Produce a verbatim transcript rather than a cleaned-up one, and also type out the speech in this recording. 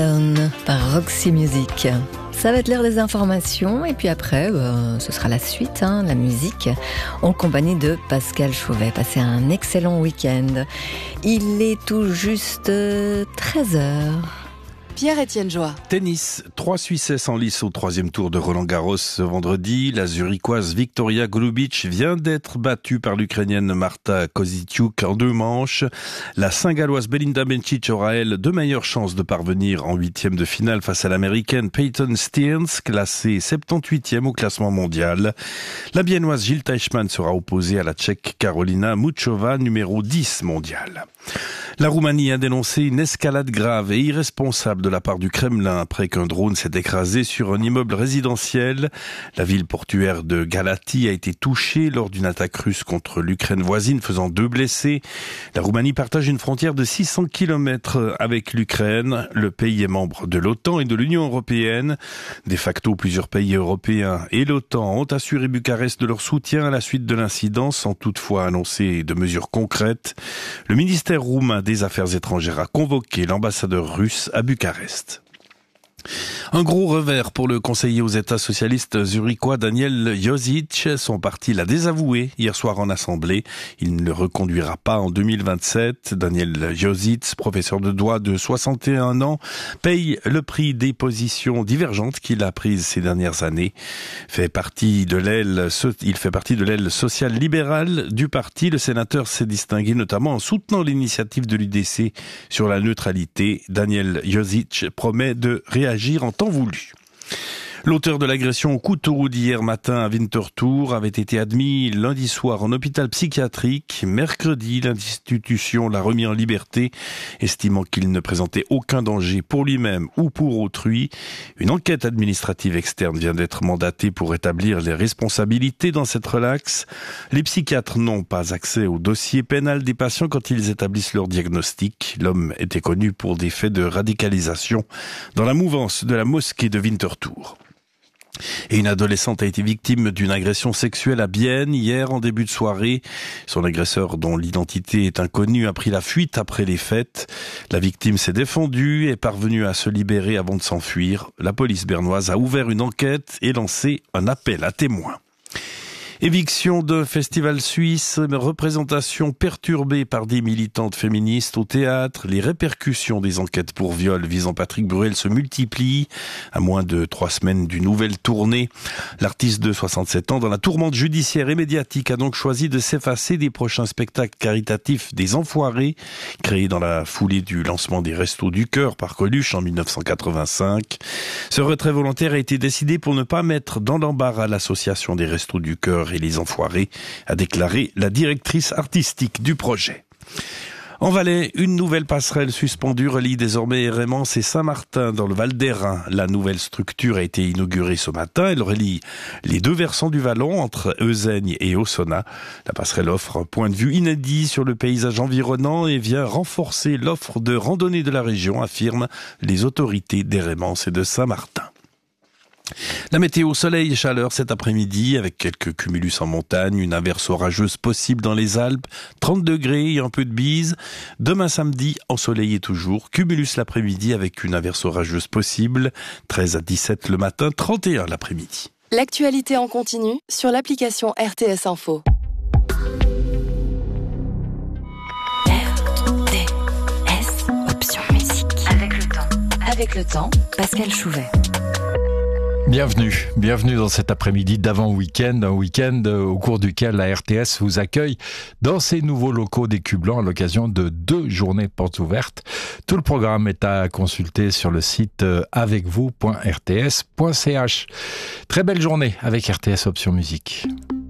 Par Roxy Music. Ça va être l'heure des informations et puis après, bah, ce sera la suite, hein, la musique, en compagnie de Pascal Chauvet. Passez un excellent week-end. Il est tout juste treize heures. Pierre-Étienne Joie. Tennis, trois Suissesses en lice au troisième tour de Roland-Garros ce vendredi. La Zurichoise Victoria Golubic vient d'être battue par l'Ukrainienne Marta Kostyuk en deux manches. La Saint-Galloise Belinda Bencic aura, elle, de meilleures chances de parvenir en huitième de finale face à l'Américaine Peyton Stearns, classée soixante-dix-huitième au classement mondial. La Biennoise Jil Teichmann sera opposée à la Tchèque Karolina Muchova, numéro dix mondial. La Roumanie a dénoncé une escalade grave et irresponsable de la part du Kremlin après qu'un drone s'est écrasé sur un immeuble résidentiel. La ville portuaire de Galati a été touchée lors d'une attaque russe contre l'Ukraine voisine, faisant deux blessés. La Roumanie partage une frontière de six cents kilomètres avec l'Ukraine. Le pays est membre de l'OTAN et de l'Union européenne. De facto, plusieurs pays européens et l'OTAN ont assuré Bucarest de leur soutien à la suite de l'incident, sans toutefois annoncer de mesures concrètes. Le ministère roumain des Affaires étrangères a convoqué l'ambassadeur russe à Bucarest. Un gros revers pour le conseiller aux États socialistes zurichois Daniel Josic. Son parti l'a désavoué hier soir en assemblée. Il ne le reconduira pas en deux mille vingt-sept. Daniel Josic, professeur de droit de soixante et un ans, paye le prix des positions divergentes qu'il a prises ces dernières années. Fait partie de l'aile, il fait partie de l'aile social-libérale du parti. Le sénateur s'est distingué notamment en soutenant l'initiative de l'U D C sur la neutralité. Daniel Josic promet de réagir en temps voulu. L'auteur de l'agression au couteau d'hier matin à Winterthur avait été admis lundi soir en hôpital psychiatrique. Mercredi, l'institution l'a remis en liberté, estimant qu'il ne présentait aucun danger pour lui-même ou pour autrui. Une enquête administrative externe vient d'être mandatée pour établir les responsabilités dans cette relaxe. Les psychiatres n'ont pas accès au dossier pénal des patients quand ils établissent leur diagnostic. L'homme était connu pour des faits de radicalisation dans la mouvance de la mosquée de Winterthur. Et une adolescente a été victime d'une agression sexuelle à Bienne hier en début de soirée. Son agresseur, dont l'identité est inconnue, a pris la fuite après les fêtes. La victime s'est défendue et est parvenue à se libérer avant de s'enfuir. La police bernoise a ouvert une enquête et lancé un appel à témoins. Éviction d'un festival suisse, représentation perturbée par des militantes féministes au théâtre. Les répercussions des enquêtes pour viol visant Patrick Bruel se multiplient à moins de trois semaines d'une nouvelle tournée. L'artiste de soixante-sept ans, dans la tourmente judiciaire et médiatique, a donc choisi de s'effacer des prochains spectacles caritatifs des Enfoirés, créés dans la foulée du lancement des Restos du Cœur par Coluche en dix-neuf cent quatre-vingt-cinq. Ce retrait volontaire a été décidé pour ne pas mettre dans l'embarras l'association des Restos du Cœur et les Enfoirés, a déclaré la directrice artistique du projet. En Valais, une nouvelle passerelle suspendue relie désormais Hérémence et Saint-Martin dans le Val d'Airain. La nouvelle structure a été inaugurée ce matin. Elle relie les deux versants du Vallon entre Euzeigne et Aussonat. La passerelle offre un point de vue inédit sur le paysage environnant et vient renforcer l'offre de randonnée de la région, affirment les autorités d'Hérémence et de Saint-Martin. La météo, soleil et chaleur cet après-midi avec quelques cumulus en montagne, une averse orageuse possible dans les Alpes, trente degrés et un peu de bise. Demain samedi, ensoleillé toujours, cumulus l'après-midi avec une averse orageuse possible, treize à dix-sept le matin, trente et un l'après-midi. L'actualité en continu sur l'application R T S Info. R T S, option musique. Avec le temps. Avec le temps, Pascal Chauvet. Bienvenue, bienvenue dans cet après-midi d'avant-week-end, un week-end au cours duquel la R T S vous accueille dans ses nouveaux locaux des Culs Blancs à l'occasion de deux journées portes ouvertes. Tout le programme est à consulter sur le site avec vous point r t s point c h. Très belle journée avec R T S Option Musique.